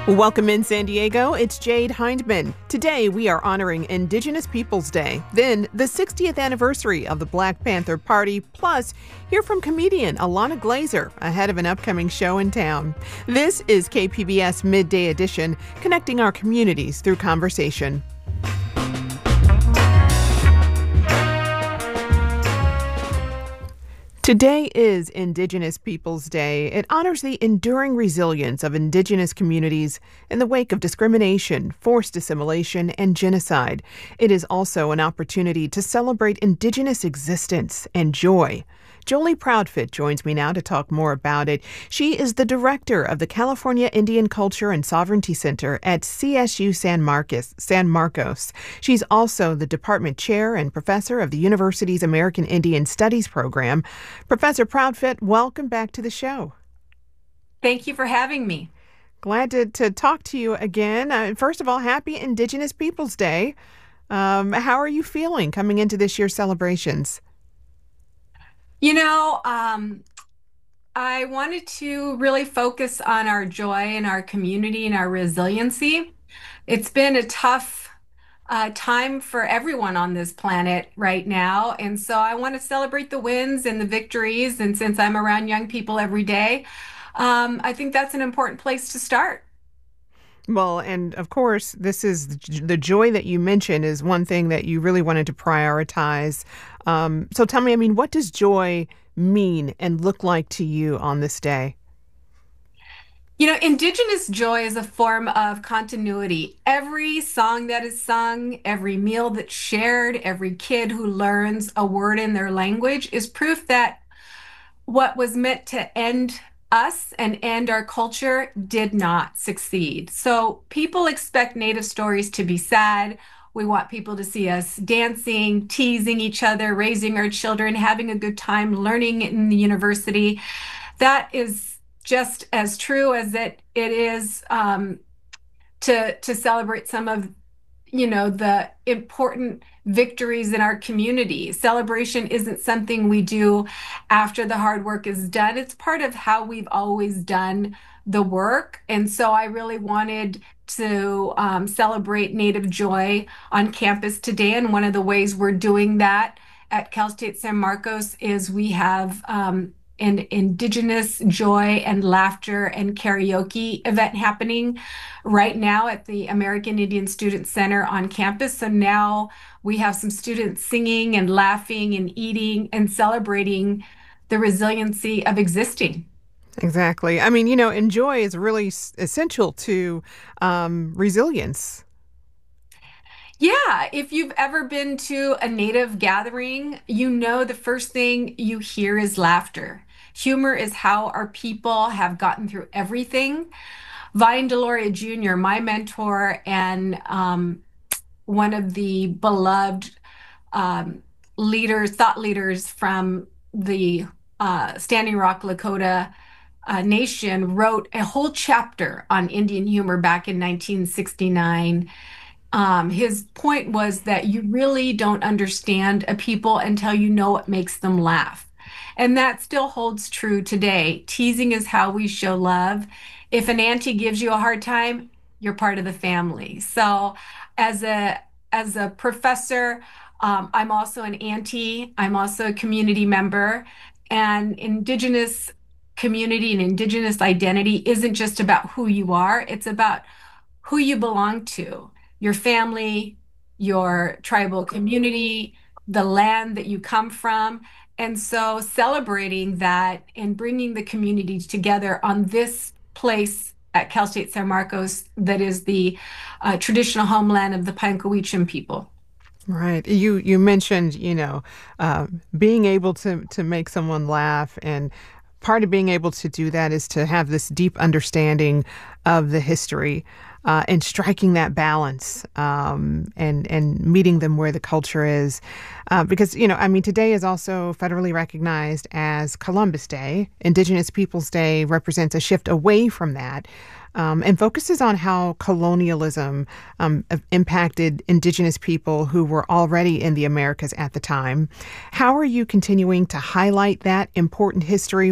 Welcome in San Diego, it's Jade Hindman. Today we are honoring Indigenous Peoples Day, then the 60th anniversary of the Black Panther Party, plus hear from comedian Ilana Glazer ahead of an upcoming show in town. This is KPBS Midday Edition, connecting our communities through conversation. Today is Indigenous Peoples Day. It honors the enduring resilience of Indigenous communities in the wake of discrimination, forced assimilation, and genocide. It is also an opportunity to celebrate Indigenous existence and joy. Jolie Proudfit joins me now to talk more about it. She is the director of the California Indian Culture and Sovereignty Center at CSU San Marcos. She's also the department chair and professor of the university's American Indian Studies program. Professor Proudfit, welcome back to the show. Thank you for having me. Glad to talk to you again. First of all, happy Indigenous Peoples Day. How are you feeling coming into this year's celebrations? I wanted to really focus on our joy and our community and our resiliency. It's been a tough time for everyone on this planet right now. And so I want to celebrate the wins and the victories. And since I'm around young people every day, I think that's an important place to start. Well, and of course, this is the joy that you mentioned is one thing that you really wanted to prioritize. So tell me, what does joy mean and look like to you on this day? Indigenous joy is a form of continuity. Every song that is sung, every meal that's shared, every kid who learns a word in their language is proof that what was meant to end us and end our culture did not succeed. So people expect Native stories to be sad. We want people to see us dancing, teasing each other, raising our children, having a good time, learning in the university. That is just as true as it is to celebrate some of the important victories in our community. Celebration isn't something we do after the hard work is done. It's part of how we've always done the work. And so I really wanted to celebrate Native joy on campus today. And one of the ways we're doing that at Cal State San Marcos is we have an Indigenous joy and laughter and karaoke event happening right now at the American Indian Student Center on campus. So now we have some students singing and laughing and eating and celebrating the resiliency of existing. Exactly. And joy is really essential to resilience. Yeah, if you've ever been to a Native gathering, the first thing you hear is laughter. Humor is how our people have gotten through everything. Vine Deloria Jr., my mentor and one of the beloved thought leaders from the Standing Rock Lakota Nation, wrote a whole chapter on Indian humor back in 1969. His point was that you really don't understand a people until you know what makes them laugh. And that still holds true today. Teasing is how we show love. If an auntie gives you a hard time, you're part of the family. So as a professor, I'm also an auntie. I'm also a community member. And Indigenous community and Indigenous identity isn't just about who you are. It's about who you belong to. Your family, your tribal community, the land that you come from. And so celebrating that and bringing the community together on this place at Cal State San Marcos that is the traditional homeland of the Pancoweecham people. Right. You mentioned, being able to make someone laugh, and part of being able to do that is to have this deep understanding of the history. And striking that balance and meeting them where the culture is. Because, today is also federally recognized as Columbus Day. Indigenous Peoples Day represents a shift away from that and focuses on how colonialism impacted Indigenous people who were already in the Americas at the time. How are you continuing to highlight that important history